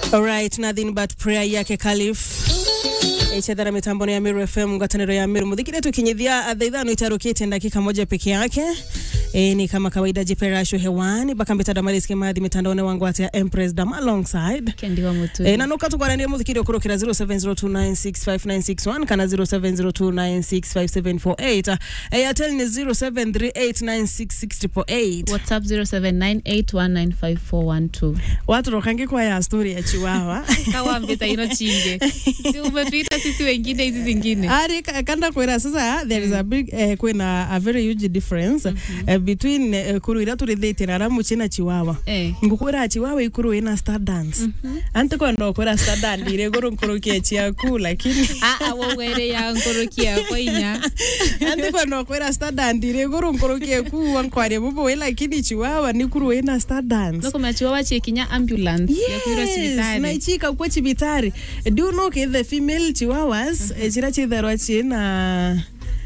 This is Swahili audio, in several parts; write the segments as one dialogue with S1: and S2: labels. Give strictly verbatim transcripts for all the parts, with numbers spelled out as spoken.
S1: All right, nothing but prayer yake Khalif. Echadara mitamboni ya Miru F M ngatanero ya Miru mudhikire tukinyidhia adhaidhano itarokete dakika moja peke yake. E, ni kama kawaida jiperasho hewani bakambeta damali skemadi mitandaone wangu ati ya Empress Dam alongside
S2: Kendi wa mutu.
S1: E, nanuka tukwarani ya mudhikire okurokera zero seven zero two nine six five nine six one kana zero seven zero two nine six five seven four eight. E, ya tell ni zero seven three eight nine six six eight eight.
S2: WhatsApp zero seven nine eight one nine five four one two.
S1: Watu rokangi kwa ya story ya Chihuahua.
S2: Kawa mbeta ino chinge. Si umetuita sisi wengine hizi zingine.
S1: Ari kanda kwera sasa there is a big uh, kwena a very huge difference mm-hmm. uh, between uh, kuru ira turithete na ramu china Chihuahua.
S2: Eh.
S1: Ngukura Chihuahua ikuru ina star dance. Mm-hmm. Ante kwa ndo kwera star dance ile goro nkorokia chia ku lakini
S2: ah ah wawere ya nkorokia kwa inya.
S1: Ante kwa ndo kwera star dance ile goro nkorokia ku wankware bubu lakini Chihuahua ni kuru ina star dance.
S2: Noko ma Chihuahua chekinya ambulance
S1: yes,
S2: ya kuira sibitari.
S1: Na ichika kwa chibitari. Do you know okay, the female Chihuahuas mm-hmm. chira chidharwa china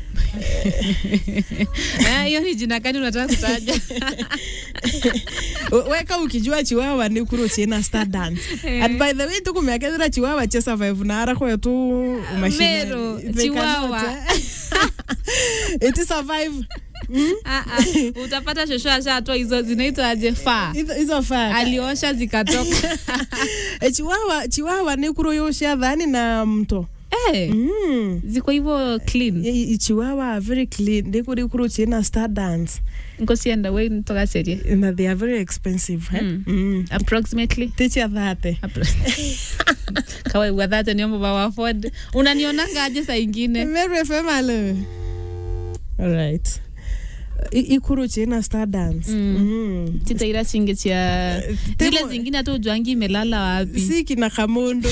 S2: eh hiyo ni jina gani unataka kutaja?
S1: Weka ukijua Chihuahua ni kuro china star dance. And by the way tukumeakezera Chihuahua che survive na ara kwa tu machine.
S2: Mero Chihuahua.
S1: It is survive. Mm?
S2: Ah ah utapata shosho ashatoa hizo zinaitwa aje fa.
S1: Hizo fa.
S2: Aliosha zikatoka.
S1: Chihuahua Chihuahua ni kuro yosha dhani na mto.
S2: Eh. Mm. Ziko hivyo clean.
S1: Yeah, Chihuahua very clean. They could kuro china star dance.
S2: Ngosi enda we ntoka serie.
S1: And they are very expensive, eh?
S2: Mm.
S1: Mm.
S2: Approximately.
S1: Teacher that.
S2: Kawa wa that ni omba wa afford. Unanionanga aje saa ingine?
S1: Very ephemeral. All right. Ikuru china star dance.
S2: Mm. Mm. Tita ira singe chia. Zile zingine hata ujuangi imelala wapi.
S1: Si kina Kamondo.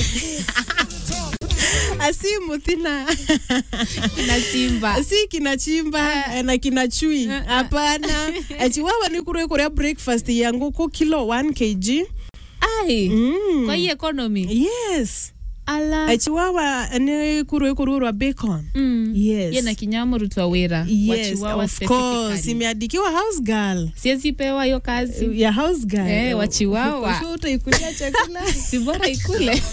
S1: Asimu tina
S2: kina Simba.
S1: Si kina Chimba na kina Chui. Hapana. Chihuahua ni kuru kuru breakfast yangu ko kilo one kilogram.
S2: Ai.
S1: Mm.
S2: Kwa hii economy.
S1: Yes.
S2: Ala.
S1: Chihuahua ni kuru kuru wa bacon.
S2: Mm.
S1: Yes.
S2: Yena kinyamo rutwa wera.
S1: Yes, of course. Imeandikiwa house girl.
S2: Siwezi pewa hiyo kazi.
S1: Ya house girl.
S2: Eh, wa Chihuahua.
S1: Sio utaikulia chakula.
S2: Si bora ikule.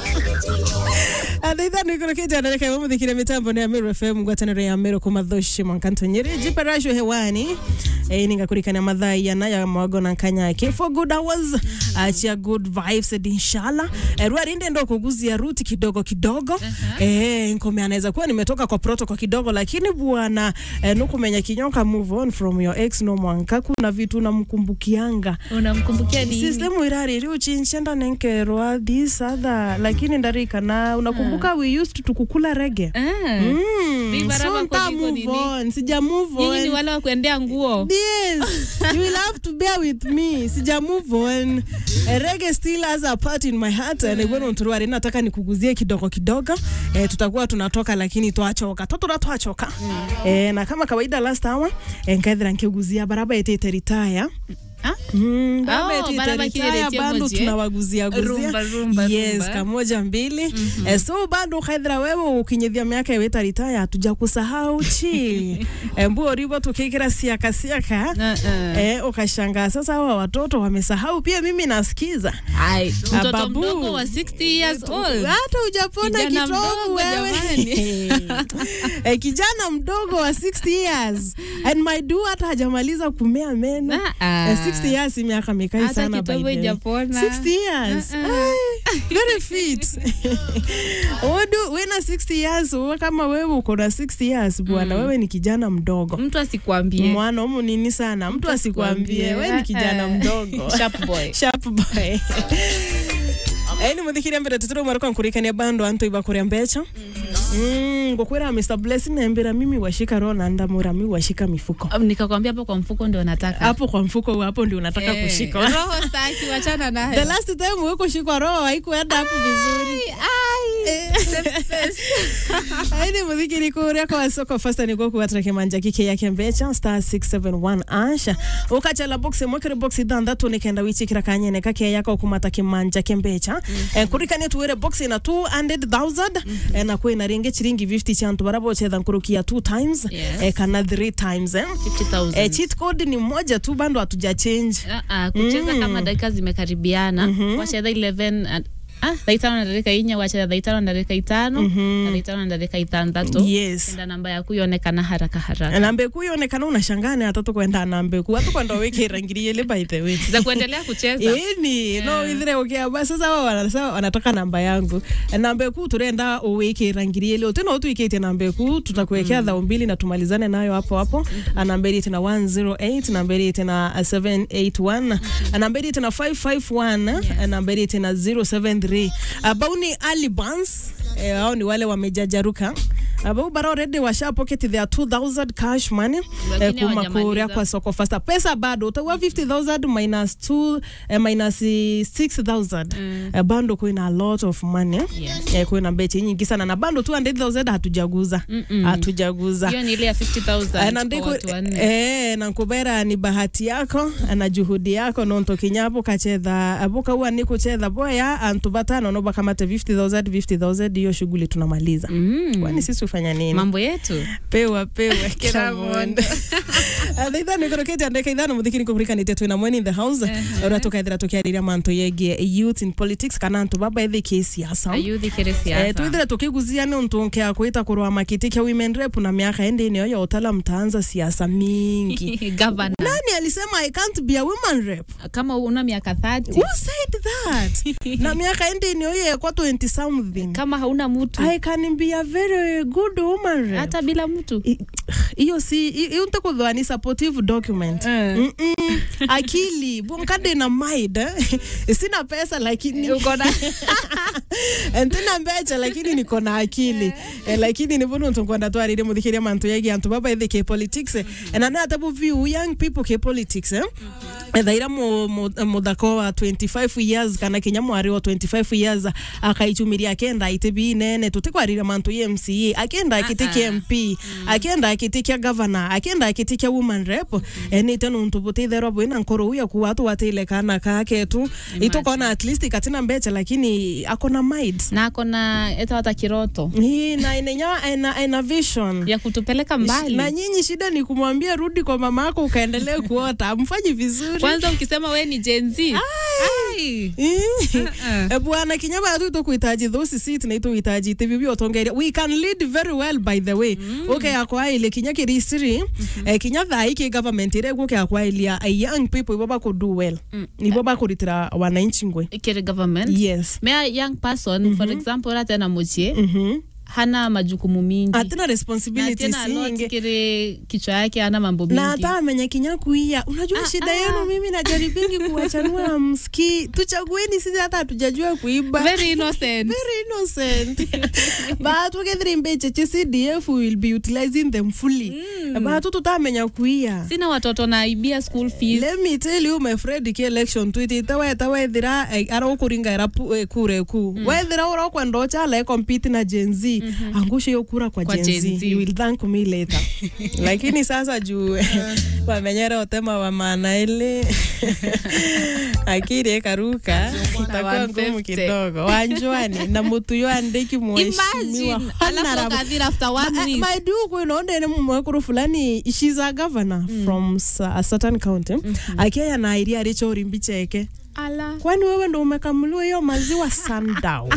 S1: Adhaidha nikuroketa na kama mudhikira mitambo ni Miru F M ngwatanero ya Miru kwa madhoshi mwankanto nyeri jiparasho hewani. Eh ningakurikana madhai yana ya mwago na kanyake for good hours achia good vibes inshallah. Eh ruarinde ndo kuguzia ruti kidogo kidogo. Uh-huh. Eh ngome anaweza kuwa nimetoka kwa protocol kidogo lakini bwana eh, nukumenya kinyoka move on from your ex no mwanka kuna vitu unamkumbukianga.
S2: Unamkumbukia nini?
S1: System irari ri uchinchenda nenkerwa this other lakini ndarika na unakumbuka uh. we used to kukula rege.
S2: Ah.
S1: Mm. So nta move on. Sija move on.
S2: Yini ni wale wa kuendea nguo.
S1: Yes. You will have to bear with me. Sija move on. Reggae still has a part in my heart and when unturuari nataka nikuguzie kidogo kidogo. Eh, tutakuwa tunatoka lakini tuachoka. Toto na tuachoka. Mm. Eh, na kama kawaida last hour eh, nkadhira nkiguzia baraba yete retire.
S2: Ah?
S1: Mm,
S2: oh, baraba kile
S1: bado tunawaguzia guzia.
S2: Rumba, rumba,
S1: yes,
S2: rumba.
S1: Kamoja mbili. Mm-hmm. Eh, so bado kaidra wewe ukinyevia miaka ya weta retire hatujakusahau chi. Eh, mbuo ribo tukikira siaka siaka. Uh-uh. Eh, ukashanga sasa hawa watoto wamesahau pia mimi nasikiza.
S2: Ai, mtoto mdogo wa sixty years old.
S1: Hata hujapona kitovu wewe. Eh, kijana mdogo wa sixty years. And my do hata hajamaliza kumea meno. Uh-uh. sixty years miaka mikai sana by the way. sixty years. Uh-uh. Very fit. Odu wena sixty years kama wewe uko na sixty years bwana mm. wewe ni kijana mdogo.
S2: Mtu asikwambie.
S1: Mwana humu nini sana. Mtu asikwambie wewe ni kijana mdogo.
S2: Sharp boy.
S1: Sharp boy. Eni mudhikiri mbere tuturo maroko nkurikania bando anto ibakuria mbecha. Mm, ngokwera Mister Blessing naambia mimi washika roho na ndamura mimi washika mifuko.
S2: Um, nikakwambia hapo kwa mfuko ndio nataka.
S1: Hapo kwa mfuko hapo ndio unataka hey. kushika.
S2: Roho staki wachana naye.
S1: The last time wewe kushika roho haikuenda hapo vizuri.
S2: Ai.
S1: Aini mudhikiri kuria kwa soko first ni kwa kuatrake manja kike yake mbecha star six seven one asha. Ukachala box mwekere box danda tu nikaenda wichikira kanyene kake yako kumata kimanja kembecha. Mm-hmm. Eh, kurikane tuwere box ina two hundred thousand. Mm-hmm. Eh, na kwa ina ringe chiringi fifty chantu barabo chedha nkurukia two times. Yeah. Eh, kana three times eh.
S2: fifty thousand.
S1: Eh, cheat code ni moja tu bando hatuja change.
S2: Ah uh, uh, kucheza mm. kama dakika zimekaribiana. Mm-hmm. Kwa chedha eleven Ah, thaitano na dakika inya wacha thaitano na dakika itano na thaitano na dakika itandatu.
S1: Yes.
S2: Enda namba yaku yonekana haraka haraka.
S1: Namba yaku yonekana unashangana hata kwenda namba yaku. Watu kwenda weke rangirie ile by the way.
S2: Za kuendelea kucheza.
S1: Eni, no idhire okay basi sasa wao wanasema wanataka namba yangu. Namba yaku turenda uweke rangirie ile. Tena watu ikete namba yaku tutakuwekea dhao mbili na tumalizane nayo hapo hapo. Namba yetu tena one zero eight, namba yetu tena seven eight one, namba yetu tena five five one, namba yetu tena zero seven three. Abauni Alibans, eh, hao ni wale wamejajaruka. Abau bara already washa pocket their two thousand cash money eh, kuma kuria kwa soko fasta. Pesa bado utawa fifty thousand minus two eh, minus six thousand. Mm. Eh, bando kuna a lot of money. Yes. Eh, kuna beti nyingi sana na bando two hundred thousand hatujaguza. Mm -mm. Hatujaguza.
S2: Hiyo ni ile ya fifty thousand. Eh, na ndiko
S1: eh na kubera ni bahati yako na juhudi yako nonto kinyapo kachedha abuka huwa ni kuchedha boya antubatano no bakamate fifty thousand fifty thousand hiyo shughuli tunamaliza. Mm. Kwani sisi fanya nini?
S2: Mambo yetu.
S1: Pewa pewa kila mondo. Aidha ni korokete andeka idhano muthikini kubrika ni tetu na mwini in the house. Ora toka idhira tokia rira manto yege youth in politics kana antu baba ethi kesi ya sa.
S2: Youth kesi ya.
S1: Eh tu idhira tukiguzia ni untonke akuita kurwa makiti kia women rep na miaka ende ni yo utala mtaanza siasa mingi.
S2: Governor.
S1: Nani alisema I can't be a woman rep?
S2: Kama una miaka thirty.
S1: Who said that? Na miaka ende ni yo kwa twenty something.
S2: Kama hauna mtu.
S1: I can be a very good woman rep.
S2: Hata bila mtu.
S1: Hiyo si hiyo ntakudhwa ni supportive document. Mm -mm. Akili bunkade na mind. Sina pesa lakini uko na Entina mbecha lakini niko na akili. Eh, lakini ni bono ntonkwanda to arire muthikiria mantu yegi antu baba ethe ke politics. And ana tabu view young people ke politics eh. Thaira mo mudako wa twenty-five years kana kinyamu ari wa twenty-five years akaichumiria akenda itebi nene tutikwarira mantu ye M C A akenda akitikia M P akenda akitikia governor akenda akitikia woman rep eni tenu ntubuti thero bwina nkoro uya ku watu watile kana kake tu itokona at least katina mbecha lakini akona mind
S2: na akona eta hata kiroto
S1: hii na inenya ina ina vision
S2: ya kutupeleka mbali.
S1: Na nyinyi shida ni kumwambia rudi kwa mama yako ukaendelee kuota amfanyi vizuri.
S2: Kwanza ukisema wewe ni Gen Z. Ai. Eh bwana kinyama tu to kuhitaji those seat na ito kuhitaji tibibi otongeria. We can lead very well by the way. Mm. Okay akwa ile kinyaki history mm-hmm. eh kinyatha hiki government ile guke akwa ile a young people baba ko do well. Mm. Ni baba ko ritira wananchi ngwe. Kile government.
S1: Yes.
S2: Me a young person mm-hmm. for example rata na mochie.
S1: Mhm.
S2: Hana majukumu mingi.
S1: Atina responsibility
S2: na
S1: singi.
S2: Kile kichwa yake hana mambo mingi.
S1: Na hata amenya kinyaku iya. Unajua ah, shida ah. yenu mimi na jaribingi kuwachanua mski. Tuchagueni sisi hata hatujajua kuiba.
S2: Very innocent.
S1: Very innocent. But together mbeche che C D F will be utilizing them fully. Mm. But tutamenya kuia.
S2: Sina watoto na ibia school fees.
S1: Let me tell you my friend ki election tweet tawa tawa dhira ara ukuringa era kure ku. Mm. We dhira ora kwa ndocha la compete na Gen Z. Mm-hmm. Angushe hiyo kura kwa, kwa Gen Z. Gen Z. You will thank me later. Lakini sasa juu wamenyera otema wa maana ile akiri karuka itakuwa ngumu kidogo. Wanjwani na mtu yo andiki mheshimiwa.
S2: Alafu kadhira after one week.
S1: My do ko nonde ne mwekuru fulani she's a governor mm. from a certain county. Mm-hmm. Akia na iria richo rimbicheke.
S2: Ala.
S1: Kwani wewe ndo umekamuliwa hiyo maziwa sundown?